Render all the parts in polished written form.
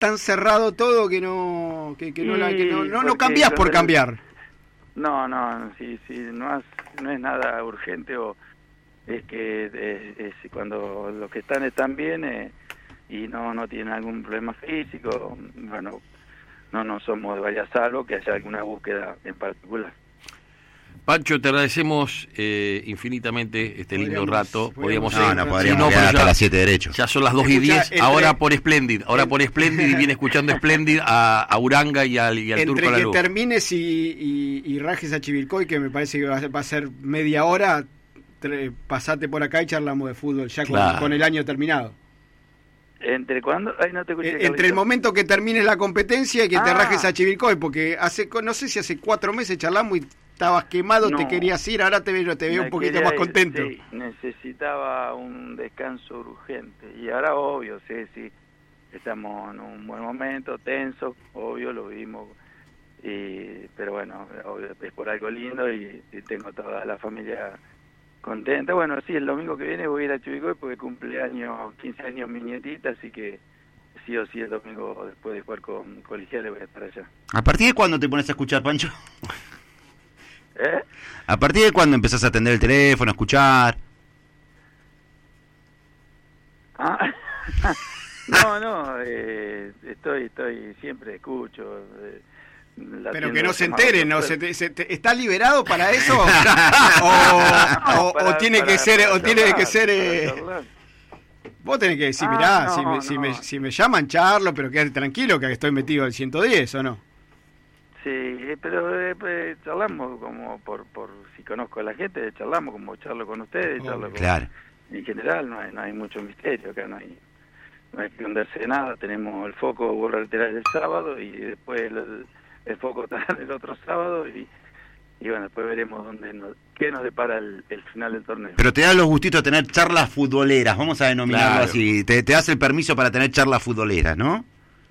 tan cerrado todo que no cambiás por cambiar. No, si no es nada urgente o es que es cuando los que están bien y no tienen algún problema físico, bueno, no somos de varias, salvo que haya alguna búsqueda en particular. Pancho, te agradecemos infinitamente este lindo rato. Podríamos quedar hasta las 7 derechos. Ya son las 2:10, ahora por Splendid. Y viene escuchando Splendid a Uranga y al Turco Entre que Lalú. termines y rajes a Chivilcoy, que me parece que va a ser media hora, pasate por acá y charlamos de fútbol ya con el año terminado. ¿Entre cuándo? Ay, no te escuché, entre el momento que termines la competencia y que te rajes a Chivilcoy, porque no sé si hace 4 meses charlamos y estabas quemado, te querías ir, ahora te veo un poquito más contento. Sí, necesitaba un descanso urgente y ahora obvio, sí, estamos en un buen momento, tenso, obvio, lo vimos, pero bueno, obvio, es por algo lindo y tengo toda la familia contenta. Bueno, sí, el domingo que viene voy a ir a Chivilcoy porque cumpleaños, 15 años mi nietita, así que sí o sí el domingo después de jugar con Colegiales voy a estar allá. ¿A partir de cuándo te pones a escuchar, Pancho? ¿A partir de cuándo empezás a atender el teléfono, a escuchar? No, estoy siempre escucho. Pero que no se entere, ¿no? ¿Está liberado para eso? ¿O tiene que ser? Vos tenés que decir, mirá, si me llaman, charlo, pero quédate tranquilo que estoy metido al 110, ¿o no? Sí, pero charlamos como por si conozco a la gente, charlamos como charlo con ustedes, claro. En general no hay mucho misterio, acá no hay que esconderse de nada, tenemos el foco vuelve a alterar el sábado y después el foco está el otro sábado y bueno, después veremos qué nos depara el final del torneo. Pero te da los gustitos de tener charlas futboleras, vamos a denominarlo así, te das el permiso para tener charlas futboleras, ¿no?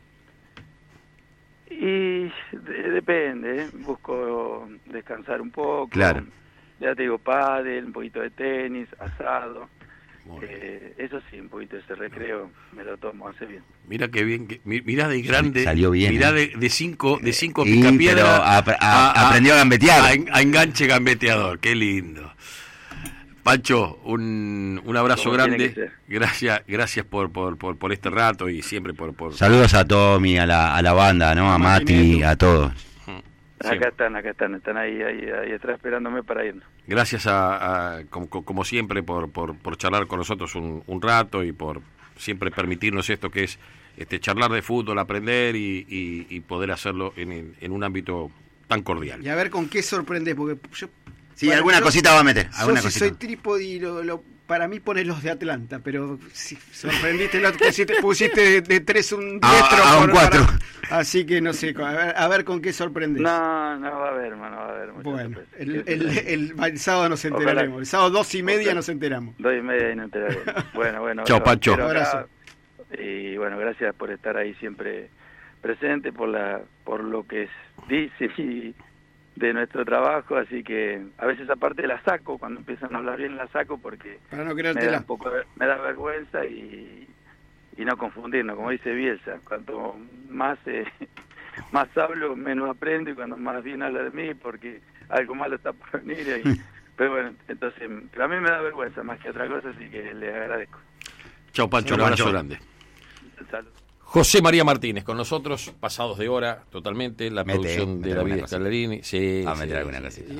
Y depende, busco descansar un poco. Claro. Ya te digo, pádel, un poquito de tenis, asado. Eso sí, un poquito de ese recreo me lo tomo, hace bien. Mira qué bien, mira de grande. Salió bien. Mira de cinco picapiedra. Aprendió a gambetear. A enganche gambeteador, qué lindo. Pancho, un abrazo grande. Gracias por este rato y siempre por... Saludos a Tommy, a la banda, ¿no? A Mati, a todos. Acá están ahí atrás esperándome para irnos. Gracias como siempre por charlar con nosotros un rato y por siempre permitirnos esto que es charlar de fútbol, aprender y poder hacerlo en un ámbito tan cordial. Y a ver con qué sorprende, porque yo... Sí, alguna cosita va a meter. Soy trípode y para mí pones los de Atlanta, pero si sorprendiste, pusiste de 3 un diestro a un 4. Así que no sé, a ver con qué sorprendes. No va a haber. Bueno, el sábado nos enteraremos. Ojalá. El sábado 2:30 nos enteramos. 2:30 y nos enteraremos. Bueno. Chao, Pancho. Un abrazo. Y bueno, gracias por estar ahí siempre presente, por lo que dice de nuestro trabajo, así que a veces aparte la saco, cuando empiezan a hablar bien la saco porque para no me da vergüenza y no confundirnos, como dice Bielsa, cuanto más hablo, menos aprendo y cuando más bien habla de mí porque algo malo está por venir pero bueno, entonces pero a mí me da vergüenza más que otra cosa, así que le agradezco. Chao, Pancho, un abrazo grande. Salud. José María Martínez con nosotros, pasados de hora totalmente, la producción de David Scalerini. Sí, va a meter alguna cosita.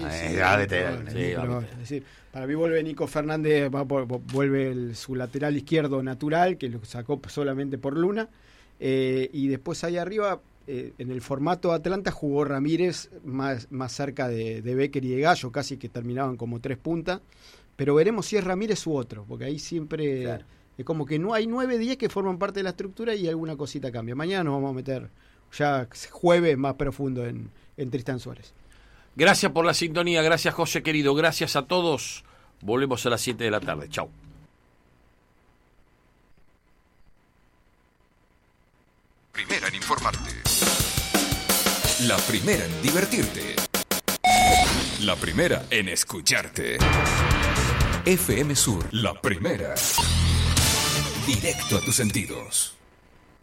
Para mí vuelve Nico Fernández, vuelve su lateral izquierdo natural, que lo sacó solamente por Luna. Y después ahí arriba, en el formato Atlanta, jugó Ramírez más cerca de Becker y de Gallo, casi que terminaban como 3 puntas. Pero veremos si es Ramírez u otro, porque ahí siempre... Claro. Es como que no hay 9-10 que forman parte de la estructura y alguna cosita cambia. Mañana nos vamos a meter ya jueves más profundo en Tristán Suárez. Gracias por la sintonía, gracias José querido, gracias a todos. Volvemos a las 7 de la tarde. Chau. Primera en informarte. La primera en divertirte. La primera en escucharte. FM Sur, la primera. Directo a tus sentidos.